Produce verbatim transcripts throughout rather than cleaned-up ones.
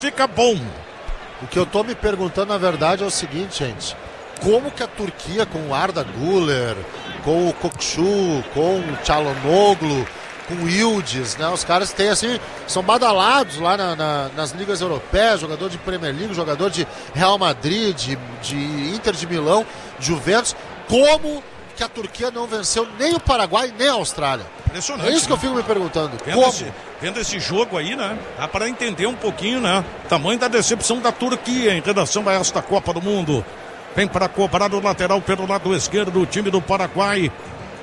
fica bom. O que eu tô me perguntando, na verdade, é o seguinte, gente. Como que a Turquia, com o Arda Güler, com o Kokçu, com o Çalhanoğlu, com o Yildiz, né? Os caras têm, assim, são badalados lá na, na, nas ligas europeias, jogador de Premier League, jogador de Real Madrid, de, de Inter de Milão, Juventus. Como que a Turquia não venceu nem o Paraguai, nem a Austrália? Impressionante. É isso que né? eu fico me perguntando. Vendo Como? esse, vendo esse jogo aí, né? Dá para entender um pouquinho, né? O tamanho da decepção da Turquia em relação a esta Copa do Mundo. Vem para cobrar o lateral pelo lado esquerdo do time do Paraguai.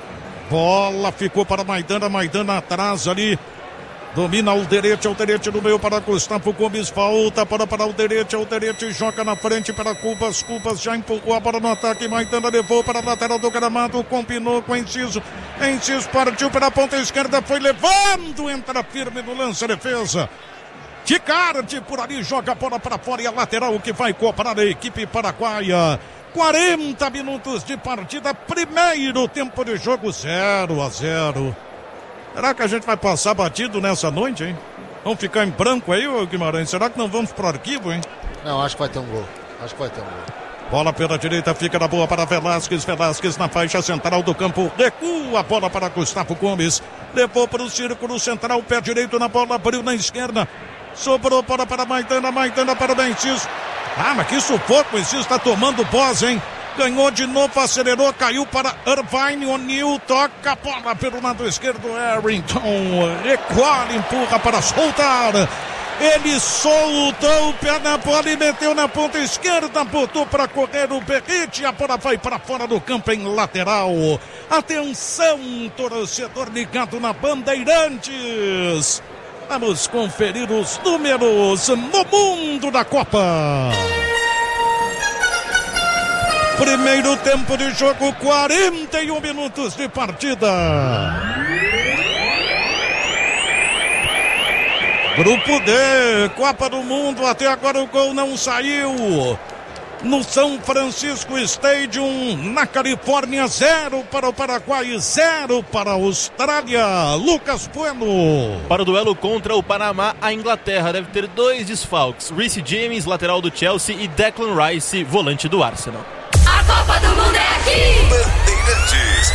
Bola ficou para Maidana, Maidana atrás ali. Domina Alderete, Alderete no meio para Gustavo Gomes, falta para, para Alderete, Alderete joga na frente para Cubas, Cubas já empurrou a bola no ataque, Maidana levou para a lateral do gramado, combinou com Enciso, Enciso partiu para a ponta esquerda, foi levando, entra firme no lance, defesa. Ticardi por ali, joga a bola para fora e a lateral que vai cobrar a equipe paraguaia. quarenta minutos de partida, primeiro tempo de jogo, zero a zero. Será que a gente vai passar batido nessa noite, hein? Vamos ficar em branco aí, ô Guimarães? Será que não vamos pro arquivo, hein? Não, acho que vai ter um gol. Acho que vai ter um gol. Bola pela direita, fica na boa para Velasquez. Velasquez na faixa central do campo. Recua a bola para Gustavo Gomes. Levou para o círculo central, pé direito na bola, abriu na esquerda. Sobrou bola para Maidana, Maidana para o Enciso. Ah, mas que sufoco, o Enciso está tomando boss, hein? Ganhou de novo, acelerou, caiu para Irvine, O'Neal, toca a bola pelo lado esquerdo, Harrington, recolhe, empurra para soltar, ele soltou o pé na bola e meteu na ponta esquerda, botou para correr o Berrite, a bola vai para fora do campo em lateral. Atenção, torcedor ligado na Bandeirantes, vamos conferir os números no mundo da Copa. Primeiro tempo de jogo, quarenta e um minutos de partida. Grupo D, Copa do Mundo, até agora o gol não saiu. No São Francisco Stadium, na Califórnia, zero para o Paraguai, zero para a Austrália. Lucas Bueno. Para o duelo contra o Panamá, a Inglaterra deve ter dois desfalques. Reece James, lateral do Chelsea, e Declan Rice, volante do Arsenal. A Copa do Mundo é aqui! Bandeirantes.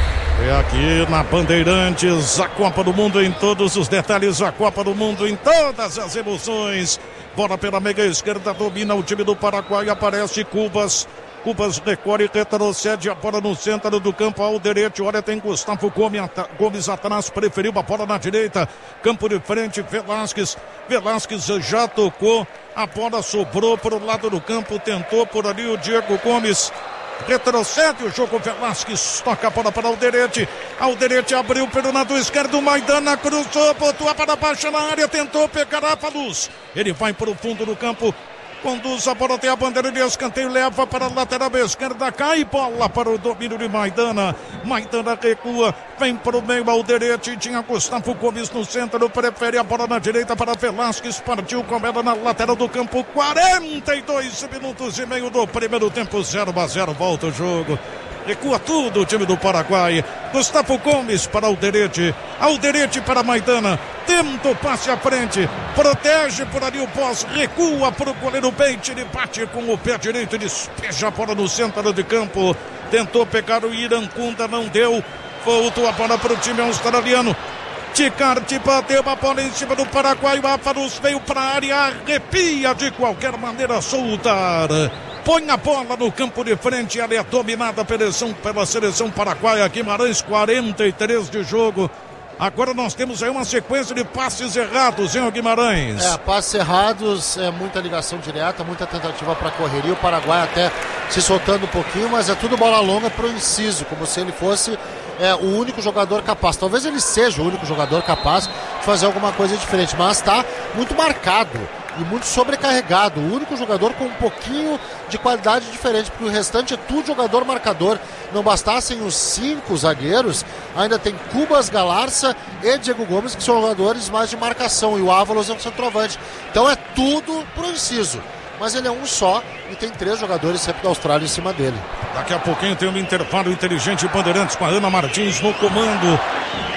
É aqui na Bandeirantes, a Copa do Mundo em todos os detalhes, a Copa do Mundo em todas as emoções. Bola pela meia esquerda, domina o time do Paraguai, aparece Cubas. Cubas recorre, retrocede a bola no centro do campo, ao direito, olha, tem Gustavo Gomes, Gomes atrás, preferiu a bola na direita, campo de frente, Velasquez, Velasquez já tocou, a bola sobrou para o lado do campo, tentou por ali o Diego Gomes, retrocede o jogo, Velasquez toca a bola para o Alderete, Alderete abriu pelo lado esquerdo, Maidana cruzou, botou a bola baixa na área, tentou pegar a luz, ele vai para o fundo do campo, conduz a bola até a bandeira de escanteio, leva para a lateral esquerda, cai bola para o domínio de Maidana, Maidana recua, vem para o meio, Alderete, tinha Gustavo Gomes no centro, prefere a bola na direita para Velasquez, partiu com ela na lateral do campo, quarenta e dois minutos e meio do primeiro tempo, zero a zero, volta o jogo. Recua tudo o time do Paraguai. Gustavo Gomes para Alderete. Alderete para Maidana. Tenta o passe à frente. Protege por ali o pós. Recua para o goleiro Bate. Ele bate com o pé direito. Despeja a bola no centro de campo. Tentou pegar o Irankunda, não deu. Voltou a bola para o time australiano. Ticardi bateu a bola em cima do Paraguai. O Ávaros veio para a área. Arrepia de qualquer maneira soltar. Põe a bola no campo de frente, ela é dominada pela seleção, pela seleção paraguaia. Guimarães, quarenta e três de jogo. Agora nós temos aí uma sequência de passes errados, hein, Guimarães? É, passes errados, é muita ligação direta, muita tentativa para correria. O Paraguai até se soltando um pouquinho, mas é tudo bola longa para o Enciso, como se ele fosse é, o único jogador capaz. Talvez ele seja o único jogador capaz de fazer alguma coisa diferente, mas está muito marcado e muito sobrecarregado, o único jogador com um pouquinho de qualidade diferente, porque o restante é tudo jogador marcador. Não bastassem os cinco zagueiros, ainda tem Cubas, Galarça e Diego Gomes, que são jogadores mais de marcação, e o Ávalos é um centroavante. Então é tudo pro Enciso, mas ele é um só e tem três jogadores sempre da Austrália em cima dele. Daqui a pouquinho tem um intervalo inteligente, Bandeirantes com a Ana Martins no comando.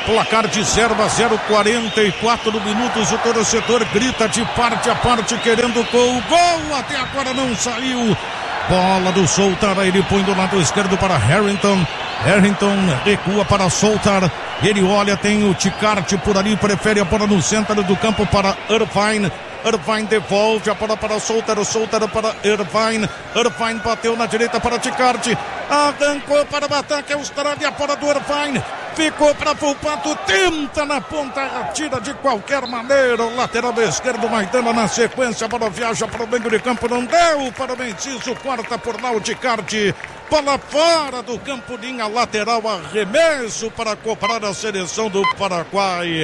Placar de zero a zero, quarenta e quatro minutos. O torcedor grita de parte a parte querendo gol. Gol até agora não saiu. Bola do Soltar, ele põe do lado esquerdo para Harrington. Harrington recua para Soltar. Ele olha, tem o Ticarte por ali, prefere a bola no centro do campo para Irvine. Irvine devolve a bola para Soltar, Soltar para Irvine. Irvine bateu na direita para Ticarte. Arrancou para o ataque, a Austrália, a bola do Irvine. Ficou para Volpato, tenta na ponta, atira de qualquer maneira. O lateral esquerdo, Maidana na sequência, a bola viaja para o meio de campo, não deu para o Menciso, quarta por lá o Ticarte. Bola fora do campo, linha lateral, arremesso para cobrar a seleção do Paraguai.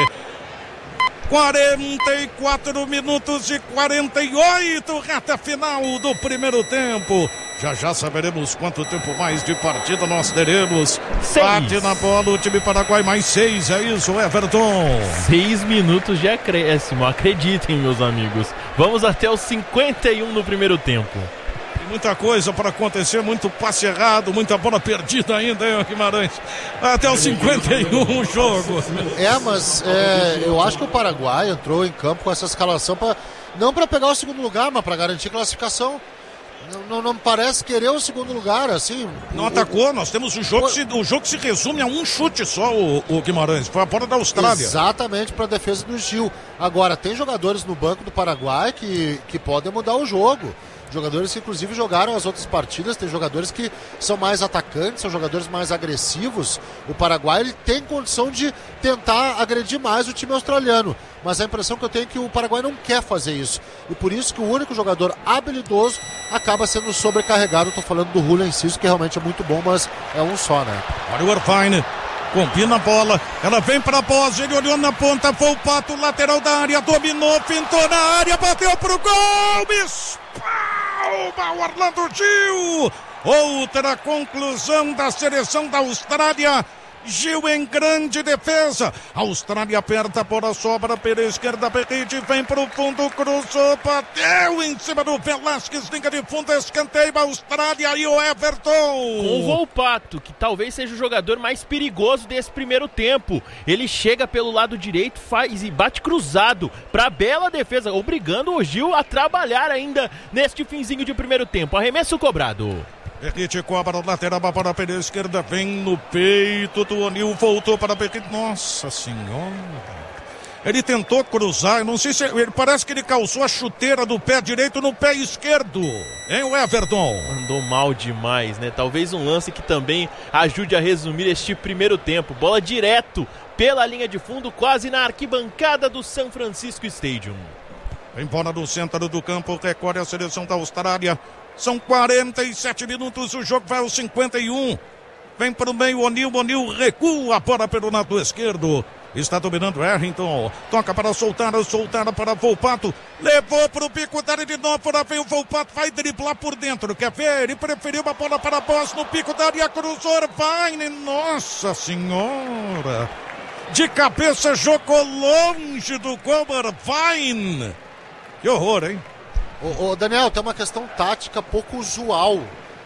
quarenta e quatro minutos e quarenta e oito, reta final do primeiro tempo. Já já saberemos quanto tempo mais de partida nós teremos. Seis. Bate na bola o time Paraguai, mais seis, é isso, Everton? Seis minutos de acréscimo, acreditem, meus amigos. Vamos até os cinquenta e um no primeiro tempo. Tem muita coisa para acontecer, muito passe errado, muita bola perdida ainda, hein, Guimarães? Até os cinquenta e um o jogo. É, mas é, eu acho que o Paraguai entrou em campo com essa escalação pra, não para pegar o segundo lugar, mas para garantir classificação. Não, não, não parece querer o segundo lugar, assim. Não o, atacou, nós temos o jogo, o, se, o jogo se resume a um chute só, o, o Guimarães. Foi a bola da Austrália. Exatamente, para a defesa do Gil. Agora, tem jogadores no banco do Paraguai que, que podem mudar o jogo. Jogadores que inclusive jogaram as outras partidas, tem jogadores que são mais atacantes, são jogadores mais agressivos. O Paraguai ele tem condição de tentar agredir mais o time australiano, mas a impressão que eu tenho é que o Paraguai não quer fazer isso. E por isso que o único jogador habilidoso acaba sendo sobrecarregado. Estou falando do Julian Enciso, que realmente é muito bom, mas é um só, né? Olha o Irvine. Combina a bola, ela vem pra Bosa, ele olhou na ponta, foi o Pato, lateral da área, dominou, pintou na área, bateu pro gol, espalma o Orlando Gil. Outra conclusão da seleção da Austrália. Gil em grande defesa. A Austrália aperta, a bola sobra pela esquerda, Berrite vem pro fundo, cruzou, bateu em cima do Velasquez, linha de fundo, escanteio, a Austrália e o Everton. Com o Volpato, que talvez seja o jogador mais perigoso desse primeiro tempo. Ele chega pelo lado direito, faz e bate cruzado pra bela defesa, obrigando o Gil a trabalhar ainda neste finzinho de primeiro tempo. Arremesso cobrado. Berrite cobra o lateral, a bola pela esquerda, vem no peito do O'Neill, voltou para Berrite, nossa senhora, ele tentou cruzar, não sei se, ele parece que ele calçou a chuteira do pé direito no pé esquerdo, hein, o Everton? Andou mal demais, né, talvez um lance que também ajude a resumir este primeiro tempo, bola direto pela linha de fundo, quase na arquibancada do San Francisco Stadium. Vem bola no centro do campo, recorre a seleção da Austrália. São quarenta e sete minutos, o jogo vai aos cinquenta e um. Vem para o meio, O'Neill, O'Neill recua a bola pelo lado esquerdo. Está dominando Harrington. Toca para soltar, soltar para Volpato. Levou para o pico da área de novo. Lá vem o Volpato, vai driblar por dentro. Quer ver? Ele preferiu a bola para a Boss no pico da área, cruzou, vai. Nossa senhora. De cabeça jogou longe do gol, Irvine. Que horror, hein? Ô, ô, Daniel, tem uma questão tática pouco usual.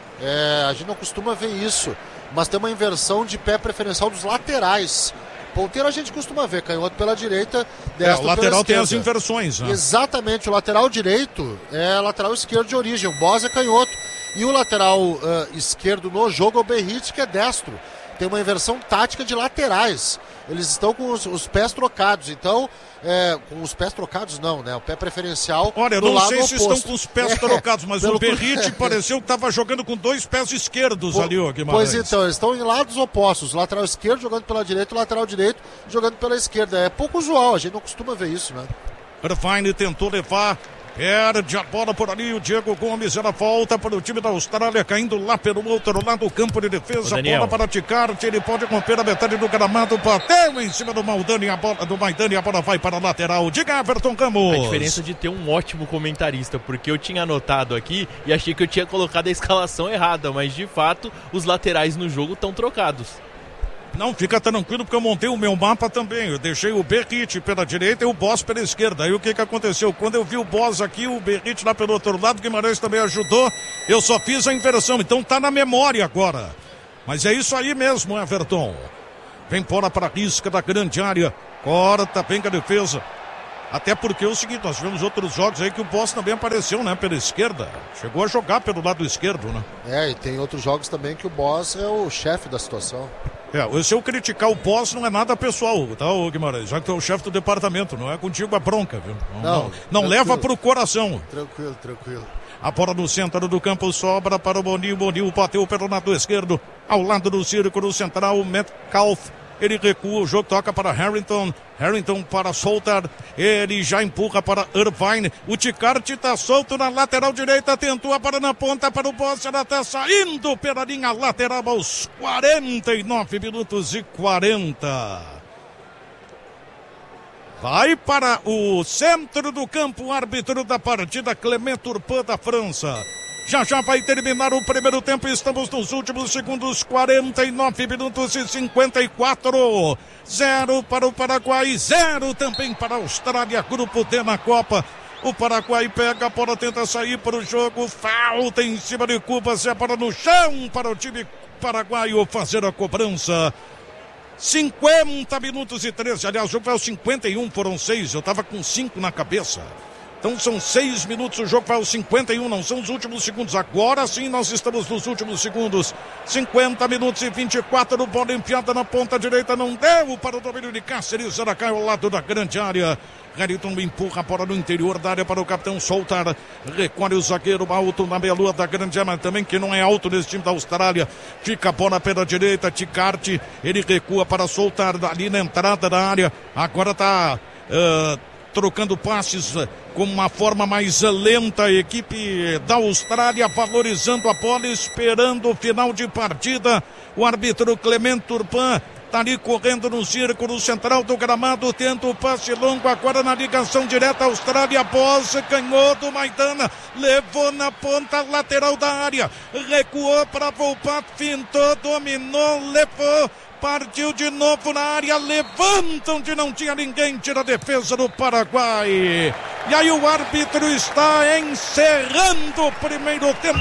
É, a gente não costuma ver isso, mas tem uma inversão de pé preferencial dos laterais. Ponteiro a gente costuma ver, canhoto pela direita, destro é, o lateral tem esquerda. as inversões, né? Exatamente, o lateral direito é lateral esquerdo de origem, o Boss é canhoto. E o lateral uh, esquerdo no jogo é o Berrite, que é destro. Tem uma inversão tática de laterais. Eles estão com os, os pés trocados, então, é, com os pés trocados não, né? O pé preferencial. Olha, eu do não lado sei se oposto. estão com os pés é, trocados, mas o pelo... Berrite pareceu que estava jogando com dois pés esquerdos. Pô, ali, ó, Guimarães. Pois então, eles estão em lados opostos. O lateral esquerdo jogando pela direita, o lateral direito jogando pela esquerda. É pouco usual, a gente não costuma ver isso, né? Irvine tentou levar, perde a bola por ali, o Diego Gomes, ela volta para o time da Austrália, caindo lá pelo outro lado do campo de defesa, a bola para Ticarte, ele pode romper a metade do gramado, bateu em cima do Maidana, a bola do Maidana, a bola vai para a lateral, diga Everton Campos. A diferença de ter um ótimo comentarista, porque eu tinha anotado aqui e achei que eu tinha colocado a escalação errada, mas de fato os laterais no jogo estão trocados. Não, fica tranquilo porque eu montei o meu mapa também. Eu deixei o Berrite pela direita e o Boss pela esquerda. Aí o que que aconteceu? Quando eu vi o Boss aqui, o Berrite lá pelo outro lado, o Guimarães também ajudou. Eu só fiz a inversão, então tá na memória agora. Mas é isso aí mesmo, Everton. Vem fora para a risca da grande área. Corta bem com a defesa. Até porque é o seguinte, nós tivemos outros jogos aí que o Boss também apareceu, né, pela esquerda. Chegou a jogar pelo lado esquerdo, né? É, e tem outros jogos também que o Boss é o chefe da situação. É, se eu criticar o Boss não é nada pessoal, tá, ô Guimarães? Já que tu é o chefe do departamento, não é contigo a bronca, viu? Não, não, não, não leva pro coração. Tranquilo, tranquilo. A bola no centro do campo sobra para o Boninho. Boninho bateu pelo lado esquerdo, ao lado do círculo central, Metcalf. Ele recua, o jogo toca para Harrington. Harrington para soltar. Ele já empurra para Irvine. O Ticarte está solto na lateral direita. Tentou a bola na ponta para o Boss. Ela está saindo pela linha lateral aos quarenta e nove minutos e quarenta. Vai para o centro do campo. O árbitro da partida, Clement Turpin da França. Já já vai terminar o primeiro tempo. Estamos nos últimos segundos. quarenta e nove minutos e cinquenta e quatro. Zero para o Paraguai, zero também para a Austrália. Grupo D na Copa. O Paraguai pega a bola, tenta sair para o jogo. Falta em cima de Cuba. Se a bola no chão para o time paraguaio fazer a cobrança. cinquenta minutos e treze. Aliás, o jogo vai aos cinquenta e um, foram seis. Eu estava com cinco na cabeça. Então são seis minutos, o jogo vai aos cinquenta e um, não são os últimos segundos. Agora sim nós estamos nos últimos segundos. cinquenta minutos e vinte e quatro, bola enfiada na ponta direita, não deu para o domínio de Cáceres. Ela cai ao lado da grande área. Harrington empurra a bola no interior da área para o capitão soltar. Recolhe o zagueiro alto na meia-lua da grande área, também que não é alto nesse time da Austrália. Fica a bola pela direita, Ticarte. Ele recua para soltar ali na entrada da área. Agora está... Uh, trocando passes com uma forma mais lenta, a equipe da Austrália valorizando a bola, esperando o final de partida. O árbitro Clement Turpin está ali correndo no círculo central do gramado, tenta o passe longo, agora na ligação direta. Austrália, Boss ganhou do Maidana, levou na ponta lateral da área, recuou para voltar, fintou, dominou, levou. Partiu de novo na área, levanta onde não tinha ninguém, tira a defesa do Paraguai. E aí o árbitro está encerrando o primeiro tempo.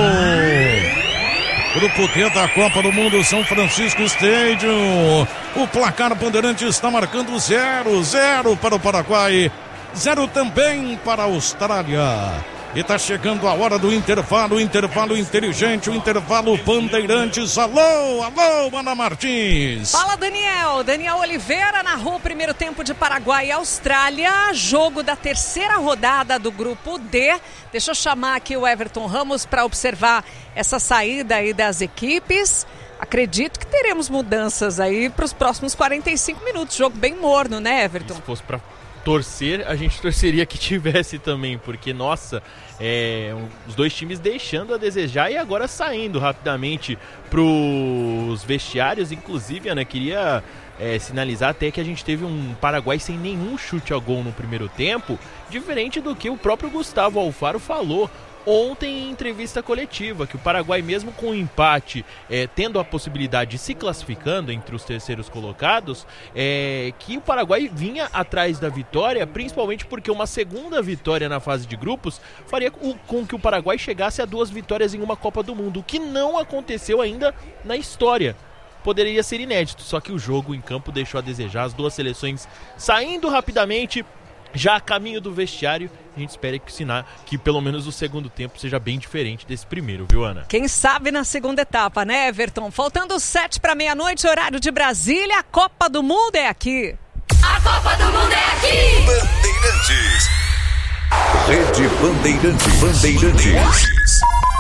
Grupo D da Copa do Mundo, São Francisco Stadium. O placar Bandeirante está marcando zero, zero para o Paraguai, zero também para a Austrália. E tá chegando a hora do intervalo, intervalo inteligente, o intervalo Bandeirantes. Alô, alô, Ana Martins. Fala, Daniel. Daniel Oliveira narrou o primeiro tempo de Paraguai e Austrália, jogo da terceira rodada do Grupo D. Deixa eu chamar aqui o Everton Ramos para observar essa saída aí das equipes. Acredito que teremos mudanças aí para os próximos quarenta e cinco minutos. Jogo bem morno, né, Everton? Se fosse para torcer, a gente torceria que tivesse também, porque, nossa, é, os dois times deixando a desejar e agora saindo rapidamente para os vestiários. Inclusive, Ana, queria é, sinalizar até que a gente teve um Paraguai sem nenhum chute a gol no primeiro tempo, diferente do que o próprio Gustavo Alfaro falou ontem em entrevista coletiva, que o Paraguai, mesmo com o empate, é, tendo a possibilidade de se classificando entre os terceiros colocados, é, que o Paraguai vinha atrás da vitória, principalmente porque uma segunda vitória na fase de grupos faria com que o Paraguai chegasse a duas vitórias em uma Copa do Mundo, o que não aconteceu ainda na história. Poderia ser inédito, só que o jogo em campo deixou a desejar, as duas seleções saindo rapidamente, já a caminho do vestiário. A gente espera que, sinar, que pelo menos o segundo tempo seja bem diferente desse primeiro, viu, Ana? Quem sabe na segunda etapa, né, Everton? Faltando sete para meia-noite, horário de Brasília, a Copa do Mundo é aqui. A Copa do Mundo é aqui. Bandeirantes. Rede Bandeirantes. Bandeirantes.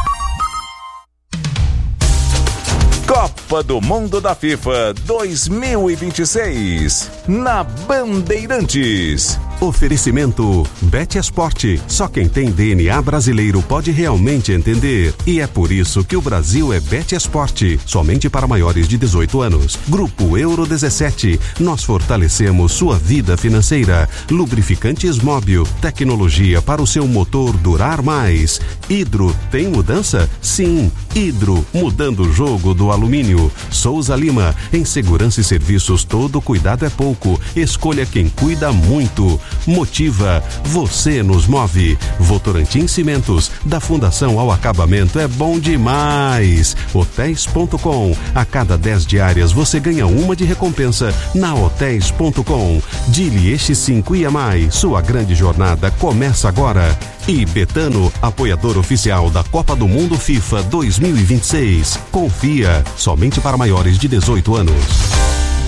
Copa do Mundo da FIFA dois mil e vinte e seis, na Bandeirantes. Oferecimento Bet Esporte. Só quem tem D N A brasileiro pode realmente entender. E é por isso que o Brasil é Bet Esporte. Somente para maiores de dezoito anos. Grupo Euro dezessete. Nós fortalecemos sua vida financeira. Lubrificantes Móbil. Tecnologia para o seu motor durar mais. Hidro tem mudança? Sim. Hidro, mudando o jogo do alumínio. Souza Lima. Em segurança e serviços, todo cuidado é pouco. Escolha quem cuida muito. Motiva, você nos move. Votorantim Cimentos, da Fundação ao Acabamento é bom demais. hotéis ponto com, a cada dez diárias você ganha uma de recompensa na hotéis ponto com. Dili Eixi cinco I A M A I, sua grande jornada começa agora. E Betano, apoiador oficial da Copa do Mundo FIFA dois mil e vinte e seis. Confia, somente para maiores de dezoito anos.